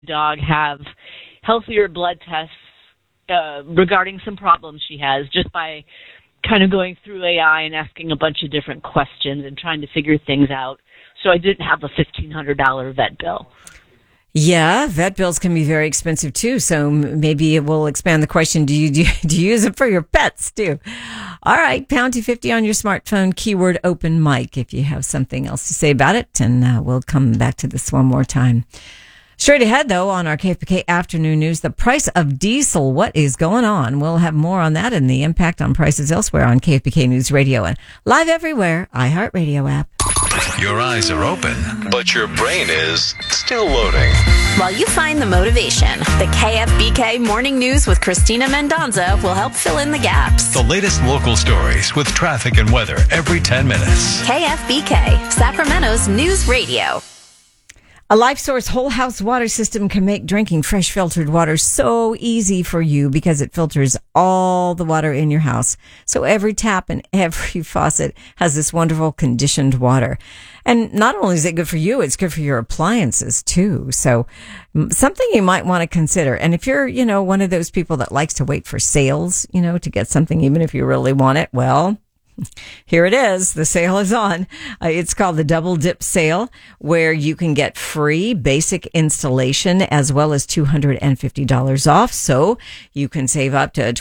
dog have healthier blood tests regarding some problems she has just by kind of going through AI and asking a bunch of different questions and trying to figure things out. So I didn't have a $1,500 vet bill. Yeah, vet bills can be very expensive too. So maybe it will expand the question. Do you use it for your pets too? All right. Pound 250 on your smartphone, keyword open mic if you have something else to say about it. And we'll come back to this one more time. Straight ahead, though, on our KFBK Afternoon News, the price of diesel. What is going on? We'll have more on that and the impact on prices elsewhere on KFBK News Radio and live everywhere, iHeartRadio app. Your eyes are open, but your brain is still loading. While you find the motivation, the KFBK Morning News with Christina Mendonza will help fill in the gaps. The latest local stories with traffic and weather every 10 minutes. KFBK, Sacramento's News Radio. A LifeSource whole house water system can make drinking fresh filtered water so easy for you because it filters all the water in your house. So every tap and every faucet has this wonderful conditioned water. And not only is it good for you, it's good for your appliances too. So something you might want to consider. And if you're, one of those people that likes to wait for sales, to get something even if you really want it, well, here it is. The sale is on. It's called the Double Dip Sale, where you can get free basic installation as well as $250 off. So you can save up to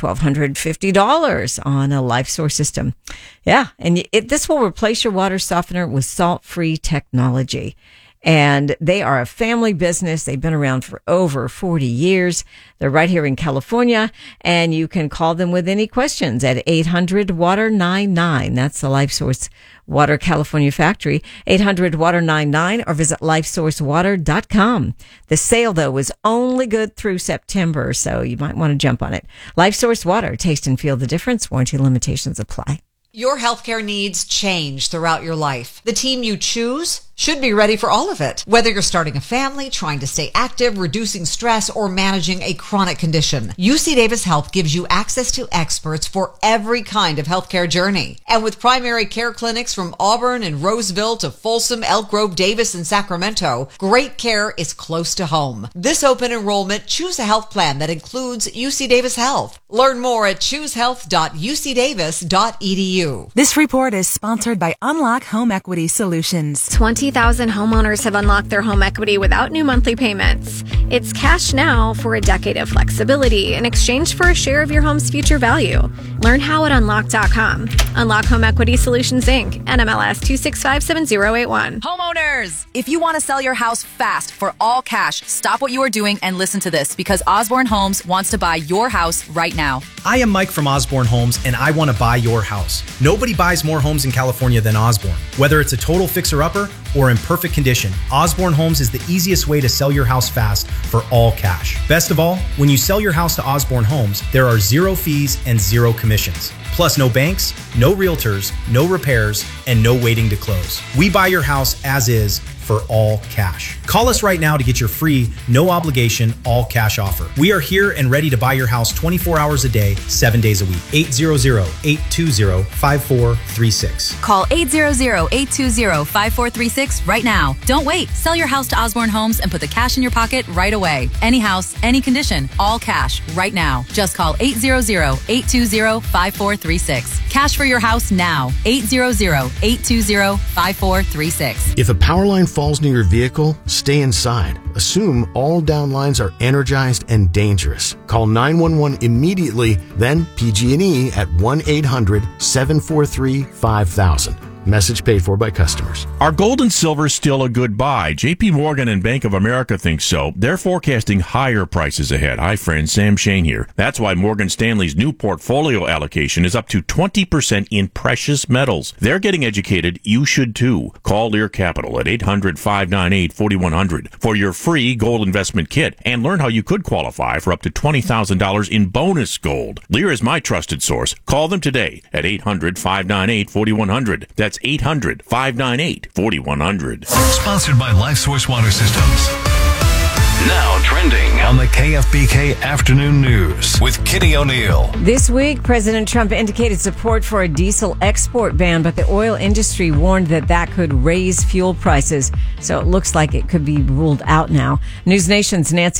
$1,250 on a LifeSource system. Yeah. And this will replace your water softener with salt-free technology. And they are a family business. They've been around for over 40 years. They're right here in California, and you can call them with any questions at 800-WATER-99. That's the LifeSource Water California factory, 800-WATER-99, or visit LifeSourceWater.com. The sale, though, is only good through September, so you might want to jump on it. LifeSource Water, taste and feel the difference. Warranty limitations apply. Your healthcare needs change throughout your life. The team you choose should be ready for all of it. Whether you're starting a family, trying to stay active, reducing stress, or managing a chronic condition, UC Davis Health gives you access to experts for every kind of healthcare journey. And with primary care clinics from Auburn and Roseville to Folsom, Elk Grove, Davis, and Sacramento, great care is close to home. This open enrollment, choose a health plan that includes UC Davis Health. Learn more at choosehealth.ucdavis.edu. This report is sponsored by Unlock Home Equity Solutions. 20,000 homeowners have unlocked their home equity without new monthly payments. It's cash now for a decade of flexibility in exchange for a share of your home's future value. Learn how at unlock.com. Unlock Home Equity Solutions, Inc., NMLS 2657081. Homeowners, if you want to sell your house fast for all cash, stop what you are doing and listen to this because Osborne Homes wants to buy your house right now. I am Mike from Osborne Homes, and I want to buy your house. Nobody buys more homes in California than Osborne. Whether it's a total fixer-upper or in perfect condition, Osborne Homes is the easiest way to sell your house fast for all cash. Best of all, when you sell your house to Osborne Homes, there are zero fees and zero commissions. Plus, no banks, no realtors, no repairs, and no waiting to close. We buy your house as is for all cash. Call us right now to get your free, no obligation, all cash offer. We are here and ready to buy your house 24 hours a day, 7 days a week. 800-820-5436. Call 800-820-5436 right now. Don't wait. Sell your house to Osborne Homes and put the cash in your pocket right away. Any house, any condition, all cash right now. Just call 800-820-5436. Cash for your house now. 800-820-5436. If a power line falls near your vehicle, stay inside. Assume all down lines are energized and dangerous. Call 911 immediately, then PG&E at 1-800-743-5000. Message paid for by customers. Are gold and silver still a good buy? JP Morgan and Bank of America think so. They're forecasting higher prices ahead. Hi, friends. Sam Shane here. That's why Morgan Stanley's new portfolio allocation is up to 20% in precious metals. They're getting educated. You should too. Call Lear Capital at 800-598-4100 for your free gold investment kit and learn how you could qualify for up to $20,000 in bonus gold. Lear is my trusted source. Call them today at 800-598-4100. That's 800-598-4100. Sponsored by LifeSource Water Systems. Now trending on the KFBK Afternoon News with Kitty O'Neill. This week, President Trump indicated support for a diesel export ban, but the oil industry warned that could raise fuel prices. So it looks like it could be ruled out now. News Nation's Nancy